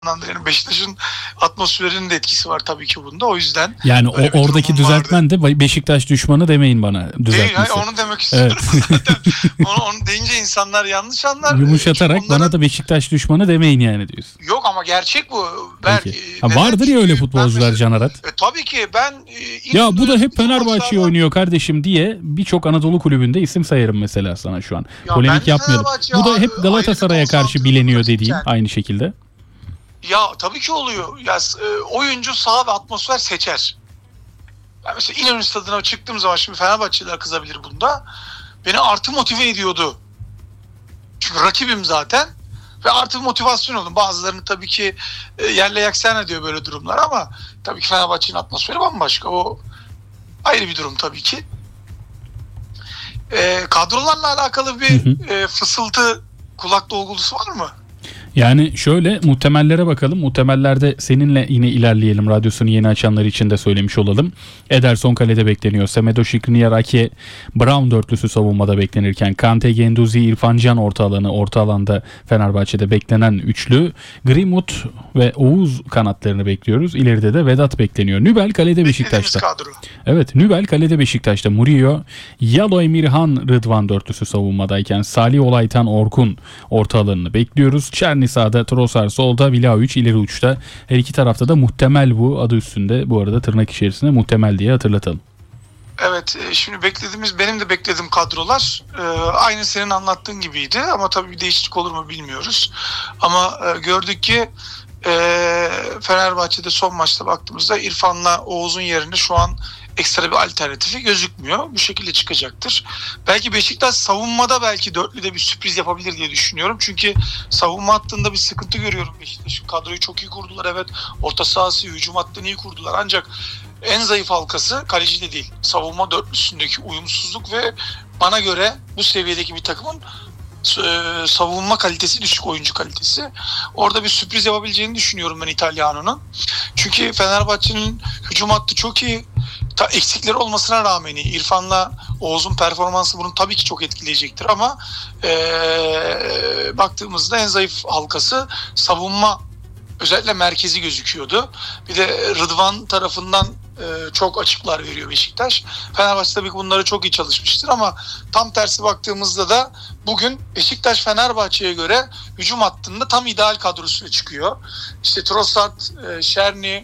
Yani Beşiktaş'ın atmosferinin de etkisi var tabii ki bunda. O yüzden yani oradaki durumum düzeltmen de Beşiktaş düşmanı demeyin bana değil, hayır, düzeltmesi. onu demek istiyorum. Evet. Zaten onu deyince insanlar yanlış anlar. Yumuşatarak Onların bana da Beşiktaş düşmanı demeyin yani diyorsun. yok ama gerçek bu. Peki. Neden? Vardır ya öyle Çünkü futbolcular ben mesela, Can Arat. tabii ki ben Ya bu da hep İnönü'nde Fenerbahçe'ye maçlarda- oynuyor kardeşim diye birçok Anadolu kulübünde isim sayarım mesela sana şu an. Ya Polemik ben de yapmayalım. Fenerbahçe Bu da hep ayrı bir Galatasaray'a karşı konsantre bileniyor olmak dediğin için. aynı şekilde. Ya tabii ki oluyor. Ya oyuncu, saha ve atmosfer seçer. Ben mesela İnönü Stadı'na çıktığım zaman, şimdi Fenerbahçeliler kızabilir bunda, beni artı motive ediyordu. Çünkü rakibim zaten ve artı motivasyon oldum. Bazılarını tabii ki yerle yeksan ediyor böyle durumlar ama tabii ki Fenerbahçe'nin atmosferi bambaşka. O ayrı bir durum tabii ki. Kadrolarla alakalı bir fısıltı, kulak dolgusu var mı? Yani şöyle muhtemellere bakalım. Muhtemellerde seninle yine ilerleyelim. Radyosunu yeni açanlar için de söylemiş olalım. Ederson kalede bekleniyor. Semedo, Skriniar, Ake, Brown dörtlüsü savunmada beklenirken Kante, Guendouzi, İrfan Can orta alanda Fenerbahçe'de beklenen üçlü. Greenwood ve Oğuz kanatlarını bekliyoruz. İleride de Vedat bekleniyor. Nübel kalede Beşiktaş'ta. Kadro. Evet, Nübel kalede Beşiktaş'ta. Murillo, Yalo, Emirhan, Rıdvan dörtlüsü savunmadayken Salih, Olaytan, Orkun orta alanını bekliyoruz. Çerni sağda, Trossard solda, Vlahovic ileri uçta. Her iki tarafta da muhtemel, bu adı üstünde bu arada tırnak içerisinde muhtemel diye hatırlatalım. Evet, şimdi benim de beklediğim kadrolar aynı senin anlattığın gibiydi ama tabii bir değişiklik olur mu bilmiyoruz. Ama gördük ki Fenerbahçe'de son maçta baktığımızda İrfan'la Oğuz'un yerine şu an ekstra bir alternatifi gözükmüyor. Bu şekilde çıkacaktır. Belki Beşiktaş savunmada belki dörtlüde bir sürpriz yapabilir diye düşünüyorum. Çünkü savunma hattında bir sıkıntı görüyorum Beşiktaş'ın. Kadroyu çok iyi kurdular, evet. Orta sahası, hücum hattını iyi kurdular. Ancak en zayıf halkası kalecide değil. Savunma dörtlüsündeki uyumsuzluk ve bana göre bu seviyedeki bir takımın savunma kalitesi düşük, oyuncu kalitesi. Orada bir sürpriz yapabileceğini düşünüyorum ben İtalyano'nun. Çünkü Fenerbahçe'nin hücum hattı çok iyi. Eksikleri olmasına rağmen İrfan'la Oğuz'un performansı bunu tabii ki çok etkileyecektir ama baktığımızda en zayıf halkası savunma, özellikle merkezi gözüküyordu. Bir de Rıdvan tarafından çok açıklar veriyor Beşiktaş. Fenerbahçe tabii ki bunları çok iyi çalışmıştır ama tam tersi baktığımızda da bugün Beşiktaş Fenerbahçe'ye göre hücum hattında tam ideal kadrosuyla çıkıyor. İşte Trossard, Şerni,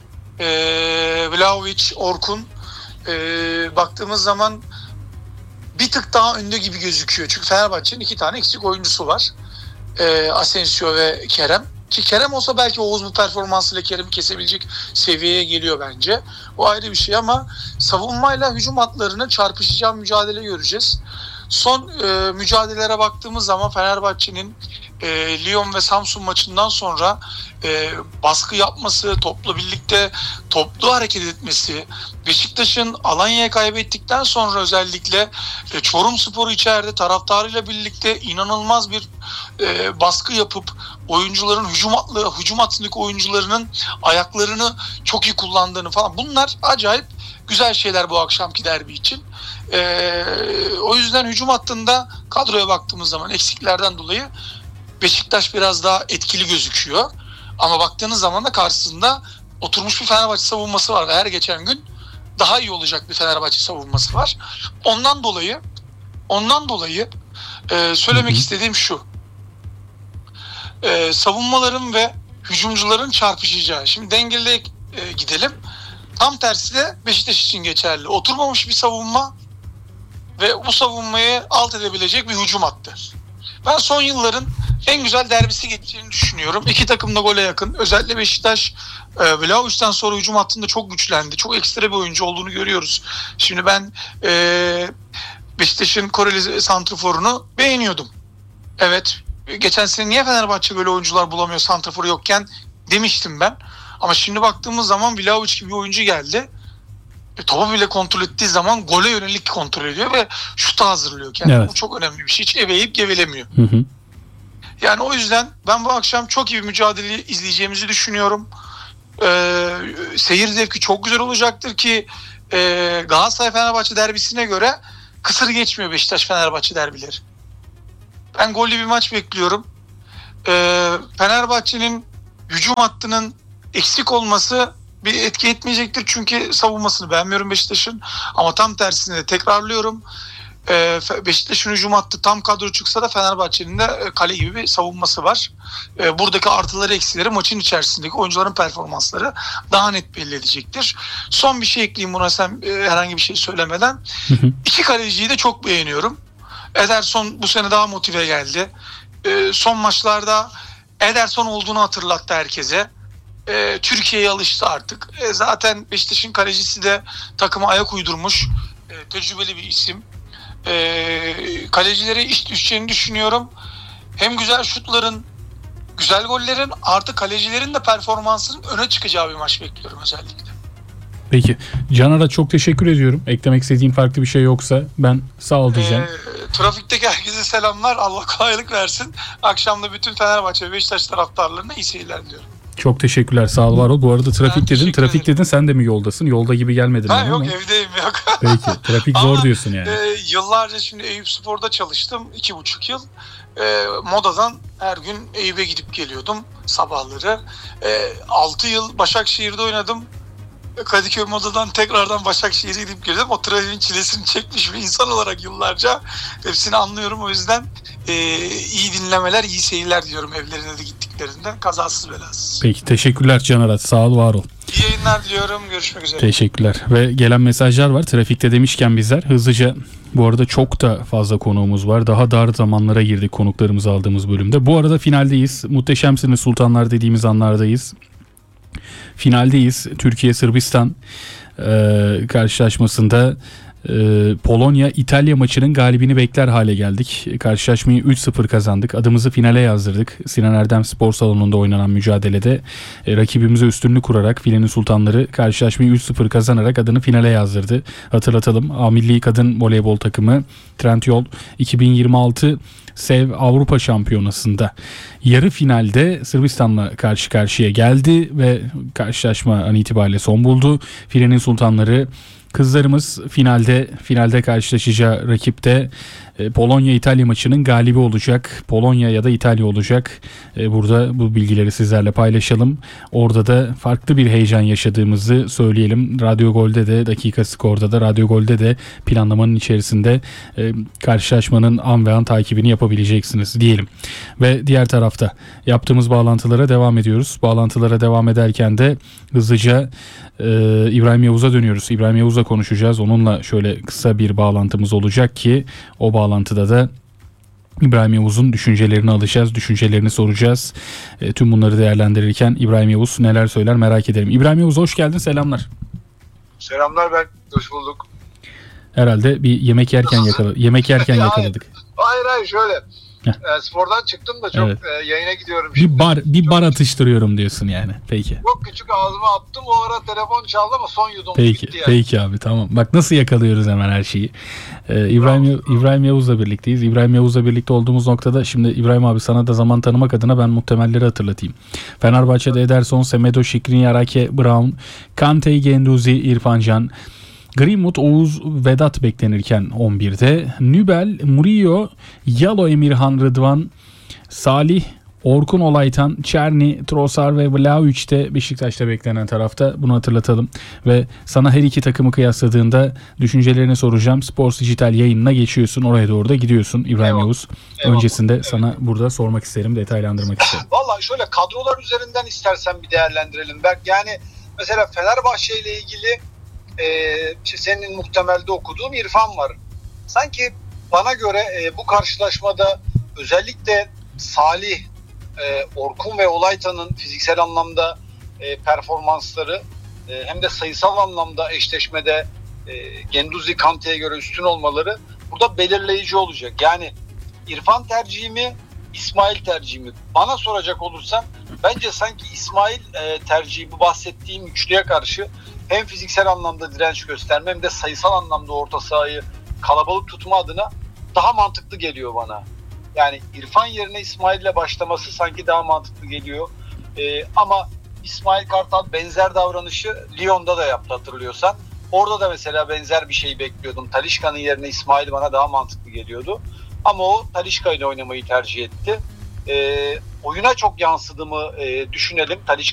Vlahovic, Orkun baktığımız zaman bir tık daha önde gibi gözüküyor. Çünkü Fenerbahçe'nin 2 tane eksik oyuncusu var. Asensio ve Kerem. Ki Kerem olsa belki Oğuz bu performansıyla Kerem'i kesebilecek seviyeye geliyor bence. O ayrı bir şey ama savunmayla hücum hatlarının çarpışacağı mücadele göreceğiz. Son mücadelelere baktığımız zaman Fenerbahçe'nin Lyon ve Samsun maçından sonra baskı yapması, topla birlikte toplu hareket etmesi, Beşiktaş'ın Alanya'ya kaybettikten sonra özellikle Çorumspor'u içeride taraftarıyla birlikte inanılmaz bir baskı yapıp oyuncuların hücum hattındaki oyuncularının ayaklarını çok iyi kullandığını falan, bunlar acayip güzel şeyler bu akşamki derbi için. O yüzden hücum hattında kadroya baktığımız zaman eksiklerden dolayı Beşiktaş biraz daha etkili gözüküyor. Ama baktığınız zaman da karşısında oturmuş bir Fenerbahçe savunması var ve her geçen gün daha iyi olacak bir Fenerbahçe savunması var. Ondan dolayı söylemek istediğim şu. Savunmaların ve hücumcuların çarpışacağı. Şimdi dengeli gidelim. Tam tersi de Beşiktaş için geçerli. Oturmamış bir savunma ve bu savunmayı alt edebilecek bir hücum hattı. Ben son yılların en güzel derbisi geçtiğini düşünüyorum. İki takım da gole yakın. Özellikle Beşiktaş Vlahovic'ten sonra hücum hattında çok güçlendi. Çok ekstra bir oyuncu olduğunu görüyoruz. Şimdi ben Beşiktaş'ın Koreli santraforunu beğeniyordum. Evet. Geçen sene niye Fenerbahçe böyle oyuncular bulamıyor santraforu yokken demiştim ben. Ama şimdi baktığımız zaman Vlahovic gibi bir oyuncu geldi. Topu bile kontrol ettiği zaman gole yönelik kontrol ediyor ve şuta hazırlıyor kendini. Evet. Bu çok önemli bir şey. Hiç eveyip gevelemiyor. Yani o yüzden ben bu akşam çok iyi bir mücadele izleyeceğimizi düşünüyorum. Seyir zevki çok güzel olacaktır ki Galatasaray-Fenerbahçe derbisine göre kısır geçmiyor Beşiktaş-Fenerbahçe derbileri. Ben gollü bir maç bekliyorum. Fenerbahçe'nin hücum hattının eksik olması bir etki etmeyecektir. Çünkü savunmasını beğenmiyorum Beşiktaş'ın. Ama tam tersine de tekrarlıyorum. Beşiktaş'ın hücum hattı tam kadro çıksa da Fenerbahçe'nin de kale gibi bir savunması var. Buradaki artıları eksileri maçın içerisindeki oyuncuların performansları daha net belli edecektir. Son bir şey ekleyeyim buna sen herhangi bir şey söylemeden. İki kaleciyi de çok beğeniyorum. Ederson bu sene daha motive geldi. Son maçlarda Ederson olduğunu hatırlattı herkese. Türkiye'ye alıştı artık. Zaten Beşiktaş'ın kalecisi de takıma ayak uydurmuş. Tecrübeli bir isim. Kalecilere iş düşeceğini düşünüyorum. Hem güzel şutların, güzel gollerin, artı kalecilerin de performansının öne çıkacağı bir maç bekliyorum özellikle. Peki. Caner'a çok teşekkür ediyorum. Eklemek istediğin farklı bir şey yoksa ben sağ ol diyeceğim. Trafikteki herkese selamlar. Allah kolaylık versin. Akşam da bütün Fenerbahçe ve Beşiktaş taraftarlarına iyi seyirler diliyorum. Çok teşekkürler. Sağ ol, var ol. Bu arada trafik dedin. Trafik dedin. Sen de mi yoldasın? Yolda gibi gelmedin. Ha, yok ama. evdeyim yok. Peki. Trafik zor diyorsun yani. Yıllarca şimdi Eyüpspor'da çalıştım. 2,5 yıl. Moda'dan her gün Eyüp'e gidip geliyordum sabahları. 6 yıl Başakşehir'de oynadım. Kadıköy Moda'dan tekrardan Başakşehir'e gidip geliyordum. O trafiğin çilesini çekmiş bir insan olarak yıllarca hepsini anlıyorum. O yüzden iyi dinlemeler, iyi seyirler diyorum evlerine de gittiklerinde. Kazasız belasız. Peki. Teşekkürler Caner. Sağ ol, var ol. İyi yayınlar diliyorum. Görüşmek üzere. Teşekkürler. Ve gelen mesajlar var. Trafikte demişken bizler hızlıca, bu arada çok da fazla konuğumuz var. Daha dar zamanlara girdik konuklarımızı aldığımız bölümde. Bu arada finaldeyiz. Muhteşemsiniz Sultanlar dediğimiz anlardayız. Finaldeyiz. Türkiye-Sırbistan karşılaşmasında Polonya-İtalya maçının galibini bekler hale geldik. Karşılaşmayı 3-0 kazandık. Adımızı finale yazdırdık. Sinan Erdem Spor Salonu'nda oynanan mücadelede rakibimize üstünlüğü kurarak Filenin Sultanları karşılaşmayı 3-0 kazanarak adını finale yazdırdı. Hatırlatalım. A Milli Kadın Voleybol takımı Trendyol 2026 SEV Avrupa Şampiyonası'nda yarı finalde Sırbistan'la karşı karşıya geldi ve karşılaşma an itibariyle son buldu. Filenin Sultanları kızlarımız finalde karşılaşacağı rakipte Polonya-İtalya maçının galibi olacak. Polonya ya da İtalya olacak. Burada bu bilgileri sizlerle paylaşalım. Orada da farklı bir heyecan yaşadığımızı söyleyelim. Radyo Gol'de de, Dakika Skor'da da, Radyo Gol'de de planlamanın içerisinde karşılaşmanın an ve an takibini yapabileceksiniz diyelim. Ve diğer tarafta yaptığımız bağlantılara devam ediyoruz. Bağlantılara devam ederken de hızlıca İbrahim Yavuz'a dönüyoruz. İbrahim Yavuz'la konuşacağız. Onunla şöyle kısa bir bağlantımız olacak ki o bağlantıda da İbrahim Yavuz'un düşüncelerini alacağız, düşüncelerini soracağız. Tüm bunları değerlendirirken İbrahim Yavuz neler söyler merak ederim. İbrahim Yavuz hoş geldin, selamlar. Selamlar, ben hoş bulduk. Herhalde bir yemek yerken yakaladık. Hayır şöyle. Spordan çıktım da çok yayına gidiyorum şimdi. Bir bar atıştırıyorum diyorsun yani. Peki. Çok küçük ağzıma attım, o ara telefon çaldı ama son yudum Peki, bitti yani. peki abi, tamam. Bak nasıl yakalıyoruz hemen her şeyi. İbrahim Yavuz'la birlikteyiz. İbrahim Yavuz'la birlikte olduğumuz noktada şimdi İbrahim abi sana da zaman tanımak adına ben muhtemelleri hatırlatayım. Fenerbahçe'de Ederson, Semedo, Skriniar, Ake, Brown, Kante, Guendouzi, İrfan Can, Greenwood, Oğuz, Vedat beklenirken 11'de. Nübel, Murillo, Yalo, Emirhan, Rıdvan, Salih, Orkun Olaytan, Çerni, Trossard ve Vlahovic de Beşiktaş'ta beklenen tarafta. Bunu hatırlatalım. Ve sana her iki takımı kıyasladığında düşüncelerini soracağım. Sports Dijital yayınına geçiyorsun. Oraya doğru da gidiyorsun İbrahim Yavuz. Öncesinde sana burada sormak isterim, detaylandırmak isterim. Valla şöyle kadrolar üzerinden istersen bir değerlendirelim. Yani mesela Fenerbahçe ile ilgili senin muhtemelde okuduğun İrfan var. Sanki bana göre bu karşılaşmada özellikle Salih, Orkun ve Olaytan'ın fiziksel anlamda performansları hem de sayısal anlamda eşleşmede Guendouzi, Kante'ye göre üstün olmaları burada belirleyici olacak. Yani İrfan tercihi mi, İsmail tercihi mi? Bana soracak olursan bence sanki İsmail tercihi bu bahsettiğim üçlüye karşı hem fiziksel anlamda direnç gösterme hem de sayısal anlamda orta sahayı kalabalık tutma adına daha mantıklı geliyor bana. Yani İrfan yerine İsmail ile başlaması sanki daha mantıklı geliyor. Ama İsmail Kartal benzer davranışı Lyon'da da yaptı hatırlıyorsan. Orada da mesela benzer bir şey bekliyordum. Talisca'nın yerine İsmail bana daha mantıklı geliyordu. Ama o Talisca ile oynamayı tercih etti. oyuna çok yansıdı mı düşünelim. Talisca